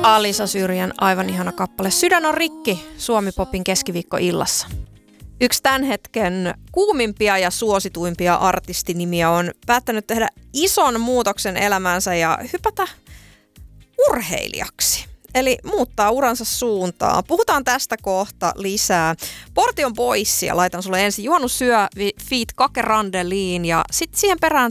Alisa Syrjän aivan ihana kappale. Sydän on rikki Suomi-popin keskiviikkoillassa. Yksi tämän hetken kuumimpia ja suosituimpia artistinimiä on päättänyt tehdä ison muutoksen elämäänsä ja hypätä urheilijaksi. Eli muuttaa uransa suuntaa. Puhutaan tästä kohta lisää. Portion Boysia laitan sulle ensin. Juhannus Syö feat. Kake Randeliin ja sitten siihen perään